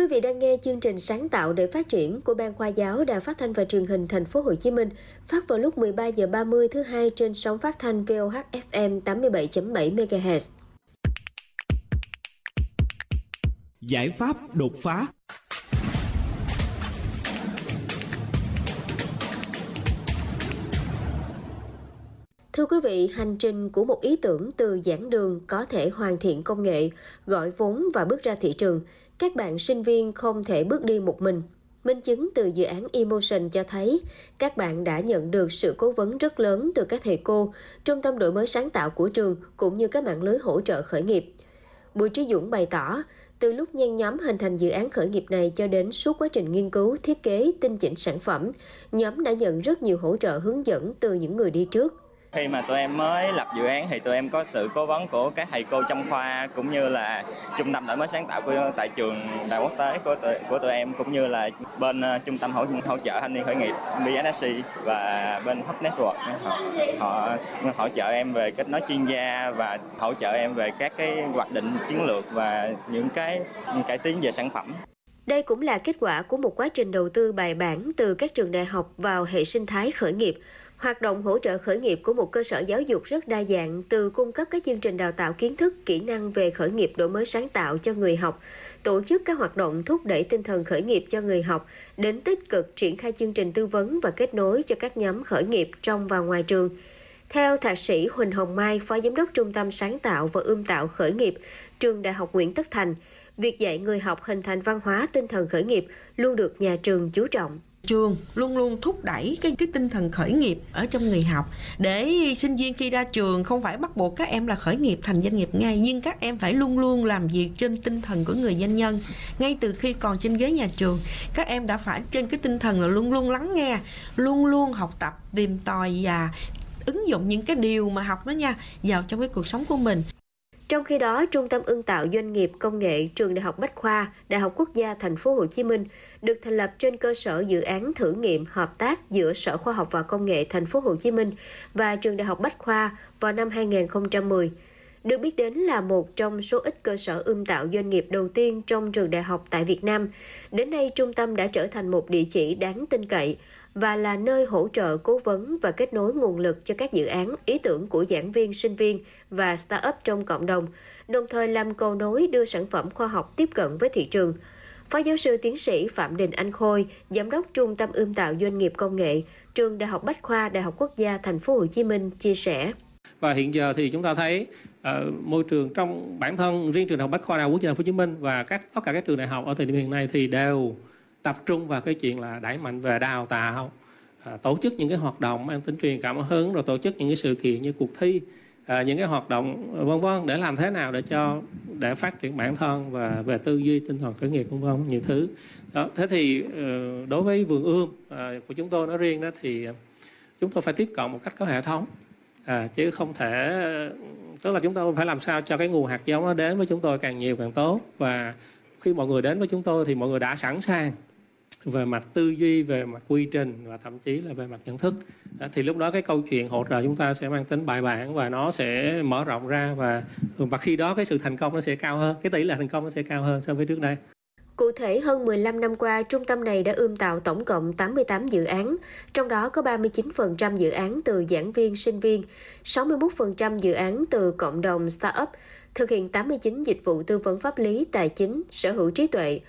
quý vị đang nghe chương trình Sáng tạo để phát triển của Ban Khoa giáo Đài Phát thanh và Truyền hình Thành phố Hồ Chí Minh, phát vào lúc 13 giờ 30 thứ hai trên sóng phát thanh VOH FM 87.7 MHz. Giải pháp đột phá. Thưa quý vị, hành trình của một ý tưởng từ giảng đường có thể hoàn thiện công nghệ, gọi vốn và bước ra thị trường. Các bạn sinh viên không thể bước đi một mình. Minh chứng từ dự án Emotion cho thấy, các bạn đã nhận được sự cố vấn rất lớn từ các thầy cô, trung tâm đổi mới sáng tạo của trường cũng như các mạng lưới hỗ trợ khởi nghiệp. Bùi Trí Dũng bày tỏ, từ lúc nhen nhóm hình thành dự án khởi nghiệp này cho đến suốt quá trình nghiên cứu, thiết kế, tinh chỉnh sản phẩm, nhóm đã nhận rất nhiều hỗ trợ hướng dẫn từ những người đi trước. Khi mà tụi em mới lập dự án thì tụi em có sự cố vấn của các thầy cô trong khoa cũng như là trung tâm đổi mới sáng tạo tại trường Đại quốc tế của tụi em, cũng như là bên trung tâm hỗ trợ thanh niên khởi nghiệp BSSC và bên Hub Network. Họ hỗ trợ em về kết nối chuyên gia và hỗ trợ em về các cái hoạch định chiến lược và những cái cải tiến về sản phẩm. Đây cũng là kết quả của một quá trình đầu tư bài bản từ các trường đại học vào hệ sinh thái khởi nghiệp. Hoạt động hỗ trợ khởi nghiệp của một cơ sở giáo dục rất đa dạng, từ cung cấp các chương trình đào tạo kiến thức, kỹ năng về khởi nghiệp đổi mới sáng tạo cho người học, tổ chức các hoạt động thúc đẩy tinh thần khởi nghiệp cho người học, đến tích cực triển khai chương trình tư vấn và kết nối cho các nhóm khởi nghiệp trong và ngoài trường. Theo Thạc sĩ Huỳnh Hồng Mai, Phó Giám đốc Trung tâm Sáng tạo và Ươm tạo khởi nghiệp, Trường Đại học Nguyễn Tất Thành, việc dạy người học hình thành văn hóa tinh thần khởi nghiệp luôn được nhà trường chú trọng. Trường luôn luôn thúc đẩy cái tinh thần khởi nghiệp ở trong người học, để sinh viên khi ra trường không phải bắt buộc các em là khởi nghiệp thành doanh nghiệp ngay, nhưng các em phải luôn luôn làm việc trên tinh thần của người doanh nhân. Ngay từ khi còn trên ghế nhà trường, các em đã phải trên cái tinh thần là luôn luôn lắng nghe, luôn luôn học tập, tìm tòi và ứng dụng những cái điều mà học đó nha vào trong cái cuộc sống của mình. Trong khi đó, Trung tâm Ươm tạo Doanh nghiệp Công nghệ Trường Đại học Bách khoa, Đại học Quốc gia Thành phố Hồ Chí Minh được thành lập trên cơ sở dự án thử nghiệm hợp tác giữa Sở Khoa học và Công nghệ Thành phố Hồ Chí Minh và Trường Đại học Bách khoa vào năm 2010. Được biết đến là một trong số ít cơ sở ươm tạo doanh nghiệp đầu tiên trong trường đại học tại Việt Nam. Đến nay, trung tâm đã trở thành một địa chỉ đáng tin cậy và là nơi hỗ trợ cố vấn và kết nối nguồn lực cho các dự án, ý tưởng của giảng viên, sinh viên và start-up trong cộng đồng, đồng thời làm cầu nối đưa sản phẩm khoa học tiếp cận với thị trường. Phó giáo sư tiến sĩ Phạm Đình Anh Khôi, Giám đốc Trung tâm Ươm tạo Doanh nghiệp Công nghệ, Trường Đại học Bách khoa, Đại học Quốc gia Thành phố Hồ Chí Minh chia sẻ. Và hiện giờ thì chúng ta thấy môi trường trong bản thân riêng Trường Đại học Bách khoa, Đại học Quốc gia Thành phố Hồ Chí Minh và tất cả các trường đại học ở thời điểm hiện nay thì đều tập trung vào cái chuyện là đẩy mạnh về đào tạo, tổ chức những cái hoạt động mang tính truyền cảm hứng, rồi tổ chức những cái sự kiện như cuộc thi, những cái hoạt động vân vân, để làm thế nào để phát triển bản thân và về tư duy, tinh thần khởi nghiệp vân vân, nhiều thứ đó. Thế thì đối với vườn ươm của chúng tôi nói riêng đó thì chúng tôi phải tiếp cận một cách có hệ thống, chứ không thể, tức là chúng tôi phải làm sao cho cái nguồn hạt giống nó đến với chúng tôi càng nhiều càng tốt. Và khi mọi người đến với chúng tôi thì mọi người đã sẵn sàng về mặt tư duy, về mặt quy trình và thậm chí là về mặt nhận thức. Thì lúc đó cái câu chuyện hỗ trợ chúng ta sẽ mang tính bài bản và nó sẽ mở rộng ra, và khi đó cái sự thành công nó sẽ cao hơn, cái tỷ lệ thành công nó sẽ cao hơn so với trước đây. Cụ thể, hơn 15 năm qua, trung tâm này đã ươm tạo tổng cộng 88 dự án, trong đó có 39% dự án từ giảng viên, sinh viên, 61% dự án từ cộng đồng startup, thực hiện 89 dịch vụ tư vấn pháp lý, tài chính, sở hữu trí tuệ,